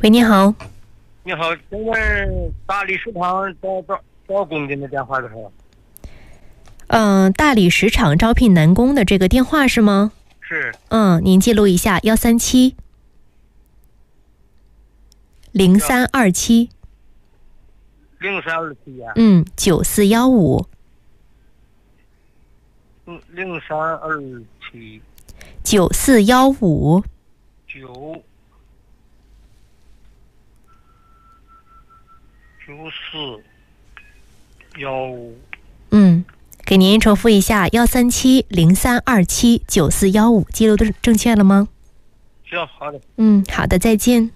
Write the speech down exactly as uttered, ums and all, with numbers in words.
喂，你好。 你好，请问大理食堂招招招工人的电话是啥？ 嗯、呃，大理石厂招聘男工的这个电话是吗？ 是。 嗯，您记录一下：幺三七零三二七零三二七呀。 嗯，九四幺五。 嗯，零三二七九四幺五九九四幺五。 嗯，给您重复一下：幺三七零三二七九四幺五，记录的正确了吗？ 行，好的。 嗯，好的，再见。